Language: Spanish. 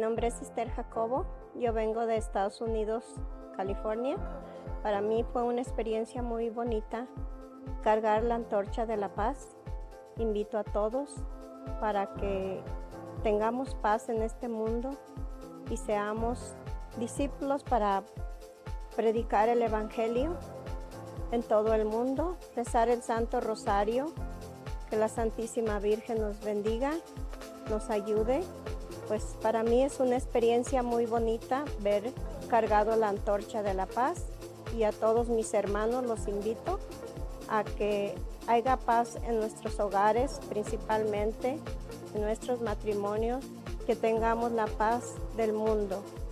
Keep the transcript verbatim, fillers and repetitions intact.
nombre es Esther Jacobo, yo vengo de Estados Unidos, California. Para mí fue una experiencia muy bonita cargar la antorcha de la paz. Invito a todos para que tengamos paz en este mundo y seamos discípulos para predicar el Evangelio en todo el mundo, rezar el Santo Rosario, que la Santísima Virgen nos bendiga, nos ayude. Pues para mí es una experiencia muy bonita ver cargado la antorcha de la paz, y a todos mis hermanos los invito a que haya paz en nuestros hogares, principalmente en nuestros matrimonios, que tengamos la paz del mundo.